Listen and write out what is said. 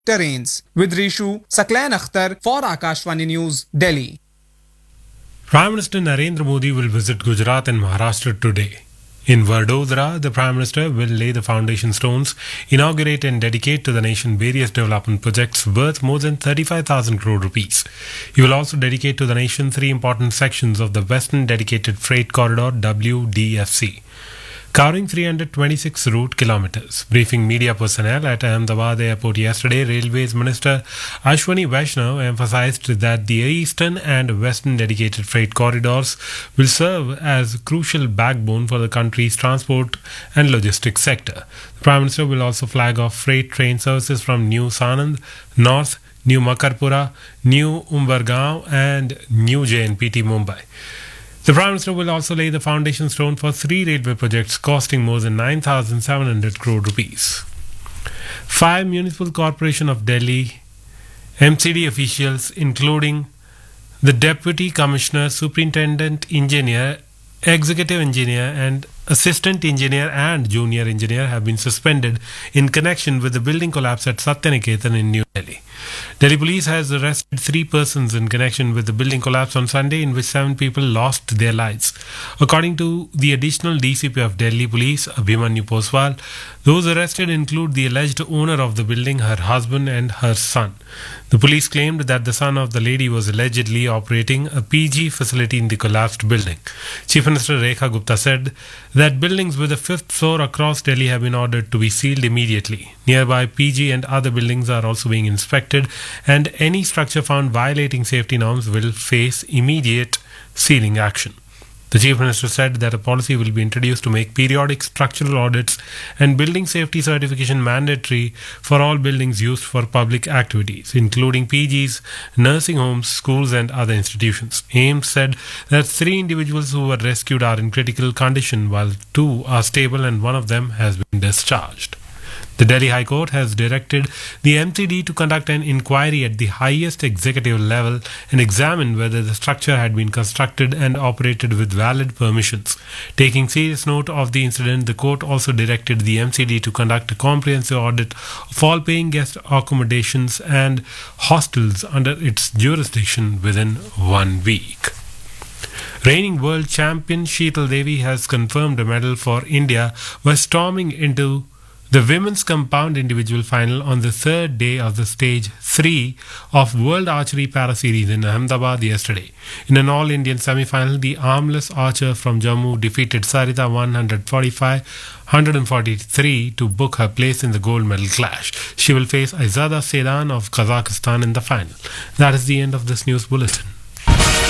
terrains. With Rishu, Saklan Akhtar for Akashvani News, Delhi. Prime Minister Narendra Modi will visit Gujarat and Maharashtra today. In Vadodara, the Prime Minister will lay the foundation stones, inaugurate and dedicate to the nation various development projects worth more than 35,000 crore rupees. He will also dedicate to the nation 3 important sections of the Western Dedicated Freight Corridor WDFC, covering 326 route kilometers. Briefing media personnel at Ahmedabad Airport yesterday, Railways Minister Ashwani Vaishnaw emphasized that the Eastern and Western Dedicated Freight Corridors will serve as a crucial backbone for the country's transport and logistics sector. The Prime Minister will also flag off freight train services from New Sanand, North, New Makarpura, New Umbergaon and New JNPT Mumbai. The Prime Minister will also lay the foundation stone for 3 railway projects costing more than 9,700 crore rupees. 5 Municipal Corporation of Delhi MCD officials, including the Deputy Commissioner, Superintendent Engineer, Executive Engineer and Assistant Engineer and Junior Engineer, have been suspended in connection with the building collapse at Satyaniketan in New Delhi. Delhi police has arrested 3 persons in connection with the building collapse on Sunday, in which 7 people lost their lives. According to the additional DCP of Delhi Police, Abhimanyu Poswal, those arrested include the alleged owner of the building, her husband and her son. The police claimed that the son of the lady was allegedly operating a PG facility in the collapsed building. Chief Minister Rekha Gupta said that buildings with a 5th floor across Delhi have been ordered to be sealed immediately. Nearby PG and other buildings are also being inspected, and any structure found violating safety norms will face immediate sealing action. The Chief Minister said that a policy will be introduced to make periodic structural audits and building safety certification mandatory for all buildings used for public activities, including PGs, nursing homes, schools and other institutions. AIMS said that 3 individuals who were rescued are in critical condition, while 2 are stable and 1 of them has been discharged. The Delhi High Court has directed the MCD to conduct an inquiry at the highest executive level and examine whether the structure had been constructed and operated with valid permissions. Taking serious note of the incident, the court also directed the MCD to conduct a comprehensive audit of all paying guest accommodations and hostels under its jurisdiction within 1 week. Reigning world champion Sheetal Devi has confirmed a medal for India by storming into the women's compound individual final on the 3rd day of the stage 3 of World Archery Para Series in Ahmedabad yesterday. In an all-Indian semi-final, the armless archer from Jammu defeated Sarita 145-143 to book her place in the gold medal clash. She will face Aizada Sedan of Kazakhstan in the final. That is the end of this news bulletin.